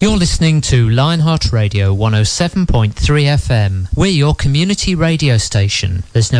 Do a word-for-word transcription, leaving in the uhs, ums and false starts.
You're listening to Lionheart Radio one oh seven point three F M. We're your community radio station. There's no